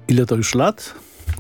Ile to już lat?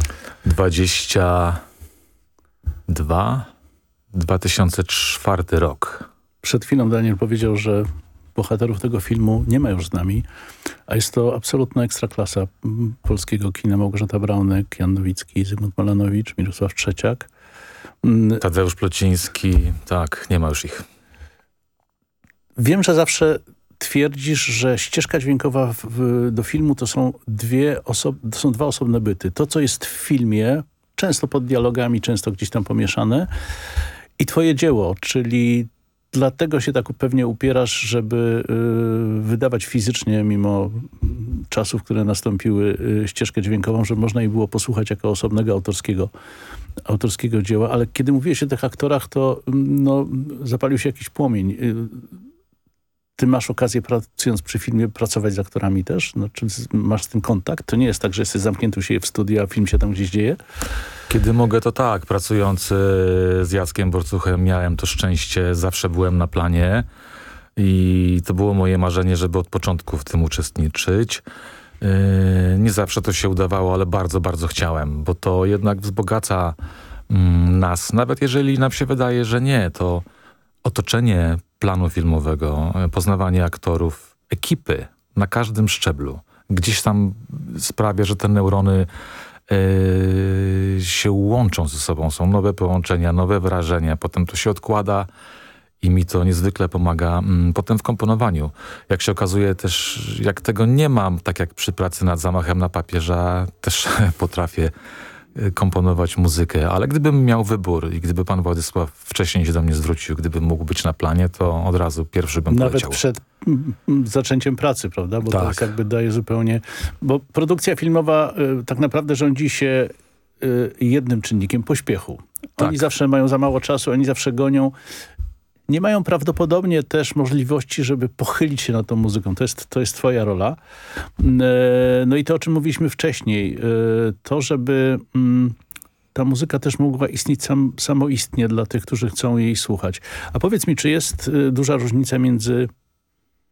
22, 2004 rok. Przed chwilą Daniel powiedział, że bohaterów tego filmu nie ma już z nami, a jest to absolutna ekstraklasa polskiego kina. Małgorzata Braunek, Jan Nowicki, Zygmunt Malanowicz, Mirosław Trzeciak. Tadeusz Plociński, tak, nie ma już ich. Wiem, że zawsze twierdzisz, że ścieżka dźwiękowa do filmu to są dwa osobne byty. To, co jest w filmie, często pod dialogami, często gdzieś tam pomieszane, i twoje dzieło, czyli dlatego się tak pewnie upierasz, żeby wydawać fizycznie, mimo czasów, które nastąpiły, ścieżkę dźwiękową, żeby można jej było posłuchać jako osobnego autorskiego dzieła. Ale kiedy mówiłeś o tych aktorach, to zapalił się jakiś płomień. Ty masz okazję, pracując przy filmie, pracować z aktorami też? Czy masz z tym kontakt? To nie jest tak, że jesteś zamknięty u siebie w studiu, a film się tam gdzieś dzieje? Kiedy mogę, to tak. Pracując z Jackiem Borcuchem miałem to szczęście. Zawsze byłem na planie i to było moje marzenie, żeby od początku w tym uczestniczyć. Nie zawsze to się udawało, ale bardzo, bardzo chciałem, bo to jednak wzbogaca nas. Nawet jeżeli nam się wydaje, że nie, to otoczenie planu filmowego, poznawanie aktorów, ekipy na każdym szczeblu gdzieś tam sprawia, że te neurony się łączą ze sobą. Są nowe połączenia, nowe wrażenia. Potem to się odkłada i mi to niezwykle pomaga potem w komponowaniu. Jak się okazuje też, jak tego nie mam, tak jak przy pracy nad zamachem na papieża, też potrafię komponować muzykę, ale gdybym miał wybór i gdyby pan Władysław wcześniej się do mnie zwrócił, gdybym mógł być na planie, to od razu pierwszy bym nawet poleciał. Przed zaczęciem pracy, prawda? Bo tak. to jest jakby daje zupełnie... Bo produkcja filmowa tak naprawdę rządzi się jednym czynnikiem: pośpiechu. Tak. Oni zawsze mają za mało czasu, oni zawsze gonią. Nie mają prawdopodobnie też możliwości, żeby pochylić się nad tą muzyką. To jest twoja rola. No i to, o czym mówiliśmy wcześniej. To, żeby ta muzyka też mogła istnieć samoistnie dla tych, którzy chcą jej słuchać. A powiedz mi, czy jest duża różnica między